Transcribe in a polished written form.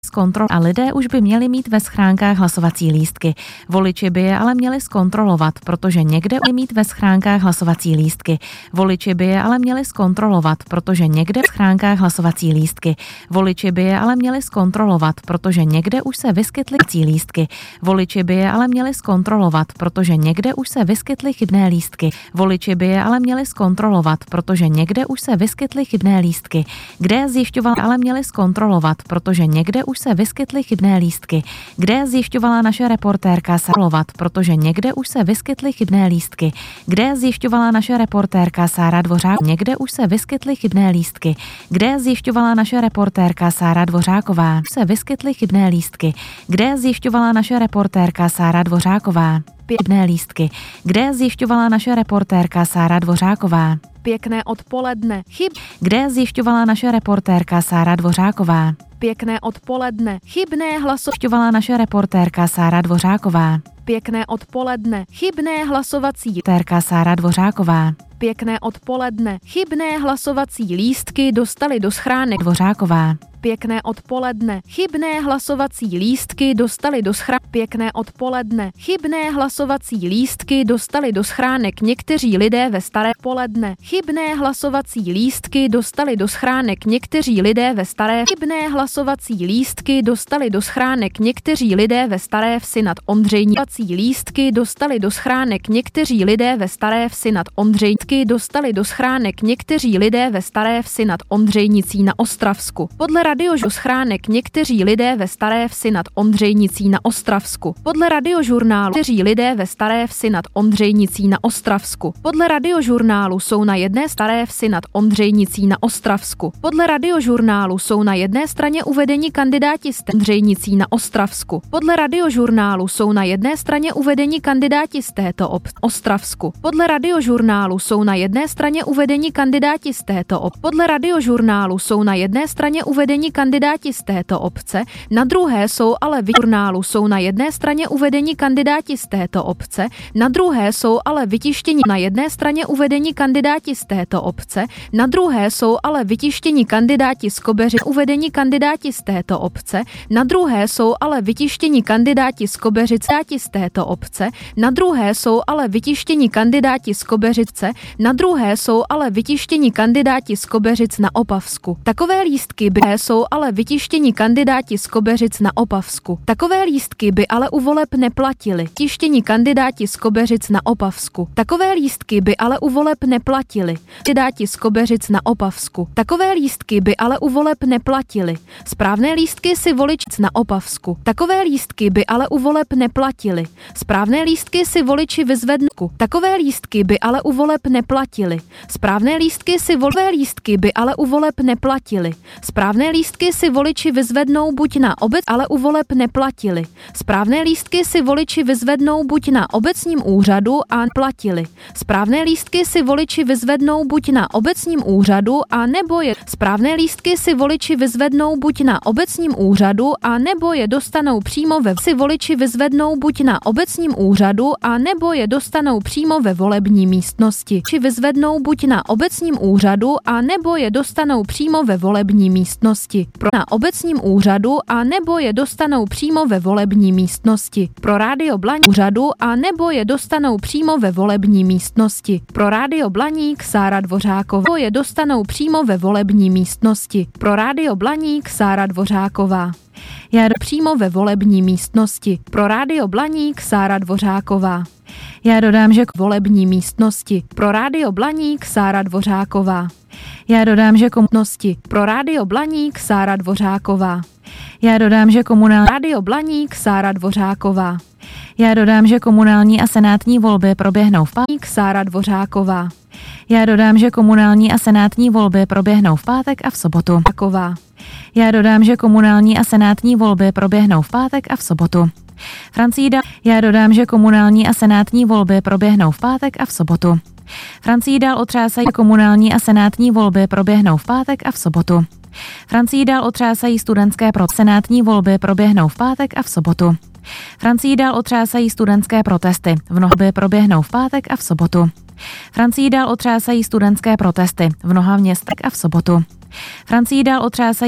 A lidé už by měli mít ve schránkách hlasovací lístky. Voliči by je ale měli zkontrolovat, protože někde mít ve schránkách hlasovací lístky. Voliči by je ale měli zkontrolovat, protože někde v schránkách hlasovací lístky. Voliči by je ale měli zkontrolovat, protože někde už se vyskytly lístky. Voliči by je ale měli zkontrolovat, protože někde už se vyskytly chybné lístky. Voliči by je ale měli zkontrolovat, protože někde už se vyskytly chybné lístky. Kde je zjišťoval ale měli zkontrolovat, protože někde už se vyskytly chybné lístky. Kde zjišťovala naše reportérka Sarlovat, protože někde už se vyskytly chybné lístky. Kde zjišťovala naše reportérka Sára Dvořák, někde už se vyskytly chybné lístky. Kde zjišťovala naše reportérka Sára Dvořáková, se vyskytly chybné lístky. Kde zjišťovala naše reportérka Sára Dvořáková, chybné lístky. Kde zjišťovala naše reportérka Sára Dvořáková. Pěkné odpoledne. Kde zjišťovala naše reportérka Sára Dvořáková. Pěkné odpoledne. Chybné hlasovala naše reportérka Sára Dvořáková. Pěkné odpoledne. Chybné hlasovací reportérka Sára Dvořáková. Pěkné odpoledne. Chybné hlasovací lístky dostali do schránek Dvořáková. Pěkné odpoledne. Chybné hlasovací lístky dostali do schránek. Pěkné odpoledne. Chybné hlasovací lístky dostali do schránek někteří lidé ve staré poledne. Chybné hlasovací lístky dostali do schránek někteří lidé ve staré. Chybné hlasovací lístky dostali do schránek někteří lidé ve Staré Vsi nad Ondřejní. Lístky dostali do schránek někteří lidé ve Staré Vsi nad Ondřejníky dostali do schránek někteří lidé ve Staré Vsi nad Ondřejnicí na Ostravsku. Podle radiožurnálu schránek někteří lidé ve Staré Vsi nad Ondřejnicí na Ostravsku. Podle radiožurnálu někteří lidé ve Staré Vsi nad Ondřejnicí na Ostravsku. Podle radiožurnálu jsou na jedné Staré Vsi nad Ondřejnicí na Ostravsku. Podle radiožurnálu jsou na jedné straně uvedeni kandidáti z Ondřejnicí na Ostravsku. Podle radiožurnálu jsou na jedné straně uvedeni kandidáti z této Ostravsku. Podle radiožurnálu jsou na jedné straně uvedeni kandidáti z této Podle radiožurnálu jsou na jedné straně uvedeni kandidáti z této obce, na druhé jsou ale žurnálu jsou na jedné straně uvedeni kandidáti z této obce, na druhé jsou ale vytištěni na jedné straně uvedeni kandidáti z této obce, na druhé jsou ale vytištěni kandidáti z Kobeřic uvedeni kandidáti z této obce, na druhé jsou ale vytištěni kandidáti z Kobeřic z této obce, na druhé jsou ale vytištěni kandidáti z Kobeřice, na druhé jsou ale vytištěni kandidáti z Kobeřic na Opavsku. Takové lístky by jsou ale vytištěni kandidáti z Kobeřic na Opavsku. Takové lístky by ale u voleb neplatili. Tištěni kandidáti z Kobeřic na Opavsku. Takové lístky by ale u voleb neplatili. Kandidáti z Kobeřic na Opavsku. Takové lístky by ale u voleb neplatili. Správné lístky si volič na Opavsku. Takové lístky by ale u voleb neplatili. Správné lístky si voliči vyzvednou. Takové lístky by ale u voleb neplatili. Správné lístky si lístky by ale u voleb neplatili. Správné lístky si voliči vyzvednou buď na obec, ale u voleb neplatili. Správné lístky si voliči vyzvednou buď na obecním úřadu a platili. Správné lístky si voliči vyzvednou buď na obecním úřadu a nebo je správné lístky si voliči vyzvednou buď na obecním úřadu a nebo je dostanou přímo ve si voliči vyzvednou buď na obecním úřadu a nebo je dostanou přímo ve volební místnosti. Či vyzvednou buď na obecním úřadu a nebo je dostanou přímo ve volební místnosti. Na obecním úřadu a nebo je dostanou přímo ve volební místnosti. Pro rádio Blaník úřadu a nebo je dostanou přímo ve volební místnosti. Pro rádio Blaník Sára Dvořáková je dostanou přímo ve volební místnosti. Pro rádio Blaník Sára Dvořáková. Přímo ve volební místnosti. Pro rádio Blaník Sára Dvořáková. Já dodám, že volební místnosti. Pro rádio Blaník Sára Dvořáková. Já dodám, že komunnosti. Pro rádio Blaník Sára Dvořáková. Já dodám, že rádio Blaník Sára Dvořáková. Já dodám, že komunální a senátní volby proběhnou v pátek. Sára Dvořáková. Já dodám, že komunální a senátní volby proběhnou v pátek a v sobotu. Já dodám, že komunální a senátní volby proběhnou v pátek a v sobotu. Já dodám, že komunální a senátní volby proběhnou v pátek a v sobotu. Francii dál otřásají komunální a senátní volby proběhnou v pátek a v sobotu. Francii dál otřásají studentské senátní volby proběhnou v pátek a v sobotu. Francii dál otřásají studentské protesty. V mnoha proběhnou v pátek a v sobotu. Francii dál otřásají studentské protesty. V mnoha městech a v sobotu. Francii dál otřásají